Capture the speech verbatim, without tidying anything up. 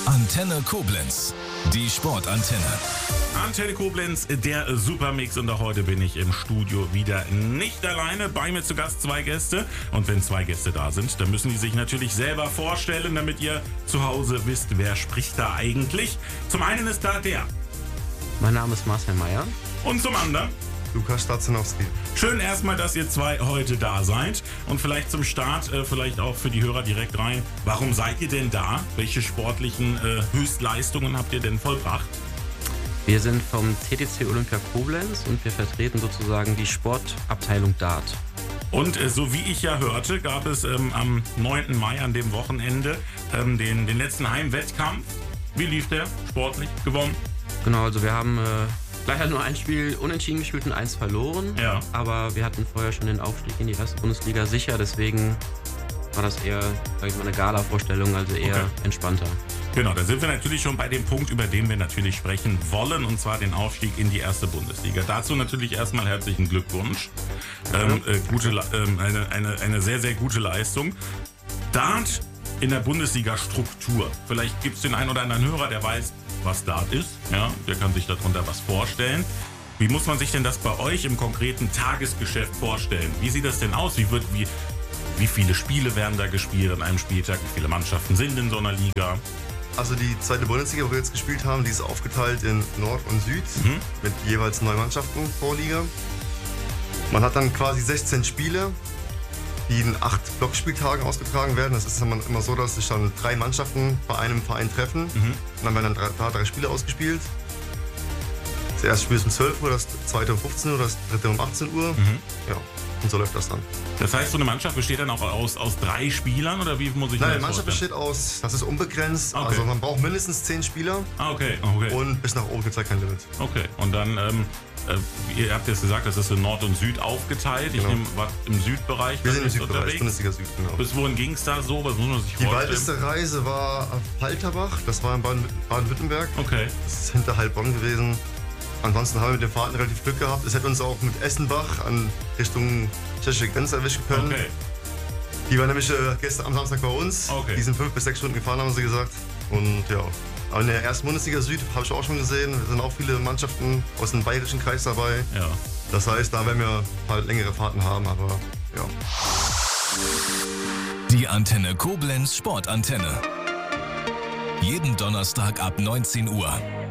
Antenne Koblenz, die Sportantenne. Antenne Koblenz, der Supermix, und auch heute bin ich im Studio wieder nicht alleine. Bei mir zu Gast zwei Gäste, und wenn zwei Gäste da sind, dann müssen die sich natürlich selber vorstellen, damit ihr zu Hause wisst, wer spricht da eigentlich. Zum einen ist da der. Mein Name ist Marcel Meyer. Und zum anderen Lukas Stazenowski. Schön erstmal, dass ihr zwei heute da seid, und vielleicht zum Start, äh, vielleicht auch für die Hörer direkt rein. Warum seid ihr denn da? Welche sportlichen äh, Höchstleistungen habt ihr denn vollbracht? Wir sind vom T T C Olympia Koblenz und wir vertreten sozusagen die Sportabteilung Dart. Und äh, so wie ich ja hörte, gab es ähm, am neunten Mai, an dem Wochenende, ähm, den, den letzten Heimwettkampf. Wie lief der sportlich? Gewonnen? Genau, also wir haben äh, leider nur ein Spiel unentschieden gespielt und eins verloren. Ja. Aber wir hatten vorher schon den Aufstieg in die erste Bundesliga sicher, deswegen war das eher, sag ich mal, eine Gala-Vorstellung, also eher Okay. entspannter. Genau, da sind wir natürlich schon bei dem Punkt, über den wir natürlich sprechen wollen, und zwar den Aufstieg in die erste Bundesliga. Dazu natürlich erstmal herzlichen Glückwunsch. Ähm, äh, gute, Le- ähm, eine, eine, eine sehr, sehr gute Leistung. Dart in der Bundesliga-Struktur. Vielleicht gibt es den einen oder anderen Hörer, der weiß, was Dart ist. Ja, der kann sich darunter was vorstellen. Wie muss man sich denn das bei euch im konkreten Tagesgeschäft vorstellen? Wie sieht das denn aus? Wie, wird, wie, wie viele Spiele werden da gespielt an einem Spieltag? Wie viele Mannschaften sind in so einer Liga? Also die zweite Bundesliga, wo wir jetzt gespielt haben, die ist aufgeteilt in Nord und Süd Mhm. mit jeweils neun Mannschaften pro Liga. Man hat dann quasi sechzehn Spiele, die in acht Blockspieltagen ausgetragen werden. Das ist immer immer so, dass sich dann drei Mannschaften bei einem Verein treffen. Mhm. Und dann werden dann drei, da drei Spiele ausgespielt. Das erste Spiel ist um zwölf Uhr, das zweite um fünfzehn Uhr, das dritte um achtzehn Uhr. Mhm. Ja, und so läuft das dann. Das heißt, so eine Mannschaft besteht dann auch aus, aus drei Spielern, oder wie muss ich mir Nein, die das Mannschaft vorstellen? besteht aus, das ist unbegrenzt. Okay. Also man braucht mindestens zehn Spieler Ah, okay, okay. und bis nach oben gibt es halt kein Limit. Okay, und dann, ähm, äh, ihr habt jetzt gesagt, das ist in Nord und Süd aufgeteilt. Ich Genau. nehme was im Südbereich. Wir dann sind im jetzt Südbereich, unterwegs. Bundesliga Süd, genau. Bis wohin ging es da so? Was muss man sich Die vorstellen? weiteste Reise war auf Palterbach, das war in Baden- Baden-Württemberg. Okay, Das ist hinter Heilbronn gewesen. Ansonsten haben wir mit den Fahrten relativ Glück gehabt. Es hätte uns auch mit Essenbach an Richtung tschechische Grenze erwischen können. okay. Die waren nämlich äh, gestern am Samstag bei uns. Okay. Die sind fünf bis sechs Stunden gefahren, haben sie gesagt. Und ja, aber in der ersten Bundesliga Süd habe ich auch schon gesehen, da sind auch viele Mannschaften aus dem bayerischen Kreis dabei. Ja. Das heißt, da werden wir halt längere Fahrten haben, aber ja. Die Antenne Koblenz Sportantenne. Jeden Donnerstag ab neunzehn Uhr.